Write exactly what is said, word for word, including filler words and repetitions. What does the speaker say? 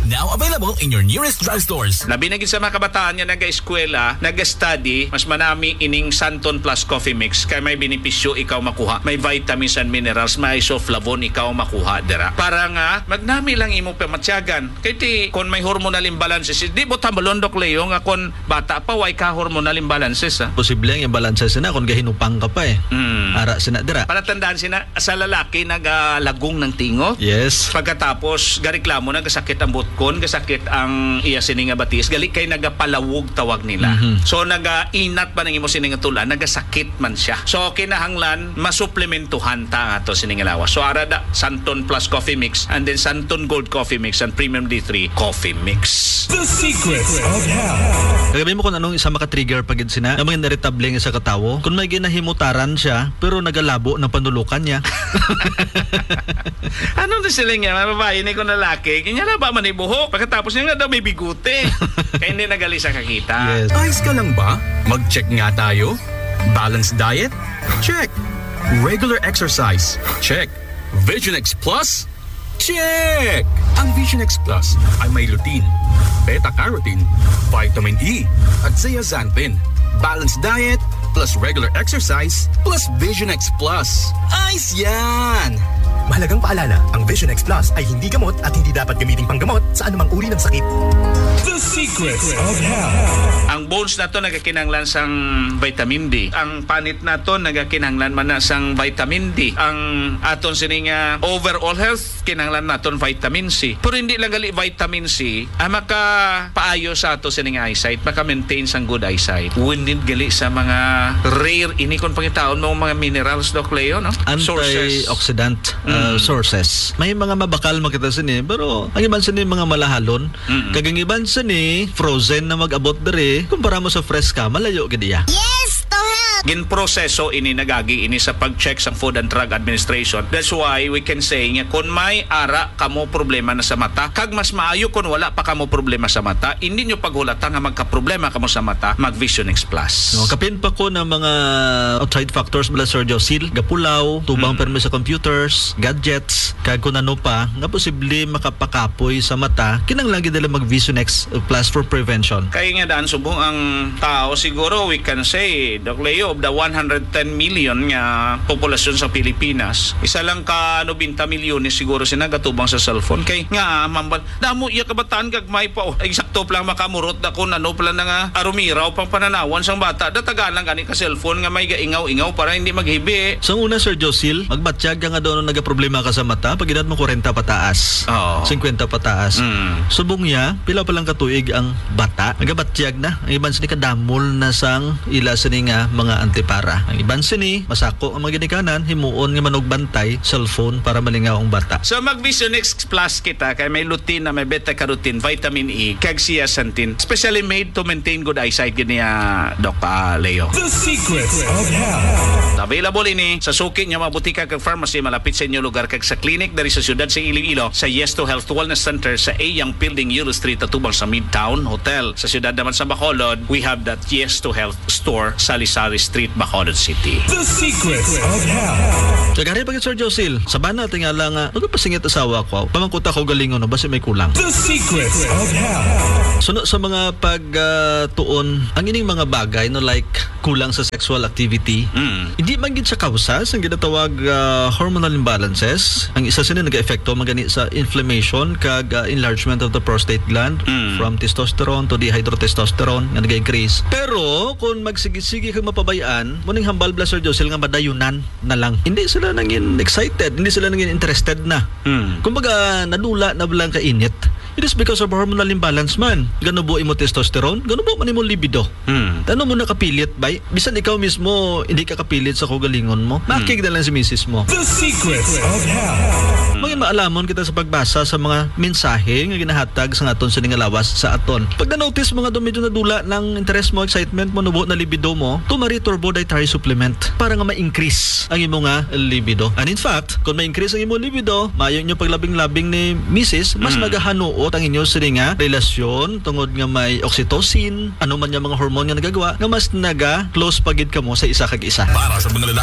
Now available in your nearest drugstores. Labi na gid sa mga kabataan nga naga-eskwela, naga-study, mas manami ining Santon Plus Coffee Mix kay may benepisyo ikaw makuha. May vitamins and minerals, may isoflavone ikaw makuha dira. Para nga magnami lang imo pamatyagan. Kay ti kon may hormonal imbalances, di mo tambalondok Leo nga kon bata pa way ka hormonal imbalances ha. Posible ang imbalances na kung gahinupang ka pa eh. Mm. Ara sina dira. Para tandaan sina sa lalaki nagalagong ng tingo. Yes. Pagkatapos gareklamo na gasakit ang butkon, gasakit ang iya sini nga batis, gali kay nagapalawog tawag nila. Mm-hmm. So nagainat pa nang imo sini nga tulan, nagasakit man siya. So kinahanglan masuplementuhan ta ato sini nga lawas. So arada Santon Plus Coffee Mix and then Santon Gold Coffee Mix and Premium D three Coffee Mix. The secrets of health. Kagabi mo kung anong isa maka-trigger pagid sina, ang mga naritable nga sa katawo. Kung may ginahimutaran siya, pero nagalabo ng panulukan niya. Anong na sila nga, mga babae ni kung lalaki, kanya na ba man ibuhok? Pagkatapos niya nga daw may bigute. Kaya hindi nagali sa kakita. Yes. Ayos ka lang ba? Mag-check nga tayo. Balanced diet? Check. Regular exercise? Check. Vision X Plus? Check! Ang Vision X Plus ay may lutein, beta-carotene, vitamin E, at zeaxanthin. Balanced diet plus regular exercise plus Vision X Plus. Ayos yan! Mahalagang paalala, ang Vision X Plus ay hindi gamot at hindi dapat gamiting panggamot sa anumang uri ng sakit. The secrets of health. Ang bones na to nagakinanglan sang vitamin D. Ang panit na to nagakinanglan man na sang vitamin D. Ang aton sini nga overall health kinanglan naton vitamin C. Pero hindi lang gali vitamin C, ang makapaayo sa ato sini nga eyesight, maka-maintain sang good eyesight. Windid gali sa mga rare ini kon pangitaon mo mga minerals Doc Leo, no? Antioxidant uh, Mm. sources. May mga mabakal makita sini, pero ang iban sini mga malahalon. Mm-mm. Kagang iban sini frozen na mag-abot dere, kumpara mo sa fresh ka, malayo gid iya. Ginproseso ini nagagi ini sa pag-check sa Food and Drug Administration. That's why we can say nga kung may ara kamo problema na sa mata, kag mas maayo kung wala pa kamo problema sa mata, hindi nyo paghulata nga magka-problema kamo sa mata, mag Vision X Plus. No, kapin pa ko ng mga outside factors bala Sir Josil, gapulaw, tubang Mm. permi sa computers, gadgets, kag kung ano pa, nga posible makapakapoy sa mata, kinanglan gid nila mag Vision X Plus for prevention. Kaya nga daan subong ang tao, siguro we can say, Doc Leo, of the one hundred ten million nga populasyon sa Pilipinas, isa lang ka ninety milyones siguro sinagatubang sa cellphone. Kay nga mambal, damo iya kabataan kag may pa oh, eksakto lang makamurot da kun ano pala nga arumiraw pang pananawan sang bata. Datagalan gani ka cellphone nga may gaingaw-ingaw para hindi maghibi. Sa una Sir Josil, magbatsyag ka nga daw nung nagaproblema ka sa mata, pag edad mo forty pataas, Oo. fifty pataas. Mm. Subong niya, pila pa lang katuig ang bata. Nagabatsyag na. Ang iban sini kadamol na sang ila sini nga mga antipara. Ang iban sini, masako ang mga ginikanan, himuon nga manog bantay, cellphone para malingaw ang bata. So mag Vision X Plus kita kay may lutein na may beta-carotene, vitamin E, kag zeaxanthin, specially made to maintain good eyesight gini uh, Doc uh, Leo. The secrets of health. Available ini sa suki niya mabutika kag pharmacy malapit sa inyo lugar kag sa clinic dari sa siyudad sa Iloilo sa Yes to Health Wellness Center sa A Young Building Euro Street atubang sa Midtown Hotel. Sa siyudad naman sa Bacolod, we have that Yes to Health store Salisari Street, Bacolod City. The secrets of health. Kagari pagit Sir Josil, sa bana tingala nga, magpasingit asawa ko, pamangkuta ko galingon no, basi may kulang. The secrets of health. Suno sa mga pagtuon, ang ining mga bagay no like kulang sa sexual activity, Mm. hindi man gid sa kausas ang ginatawag uh, hormonal imbalances. Ang isa sini nag-epekto magani sa inflammation kag uh, enlargement of the prostate gland Mm. from testosterone to dihydrotestosterone nga nag-increase. Pero kung magsigi-sige kang mapabayaan, muning hambal bla Sir Josil nga madayunan na lang. Hindi sila nangin excited, hindi sila nangin interested na. Mm. Kumbaga nadula na bilang kainit. It is because of hormonal imbalance man. Gano bo imo testosterone, gano bo man imo libido. Mm. Ano mo nakapilit bay? Bisan ikaw mismo hindi ka kapilit sa kugalingon mo. Makig na lang si misis mo. The secrets of health. Mga maalamon kita sa pagbasa sa mga mensahe nga ginahatag sa aton sa ningalawas sa aton. Pag na-notice mga medyo nadula ng interest mo, excitement mo, nubo na libido mo, tumari turbo dietary supplement para nga ma-increase ang imo nga libido. And in fact, kung ma-increase ang imo libido, mayo nyo paglabing-labing ni misis, mas Mm. nagahanuot ang inyo sa nga relasyon tungod nga may oxytocin, ano man yung mga hormone nga nagagawa, nga mas naga-close pagid ka mo sa isa kag isa. Para sa mga lalaki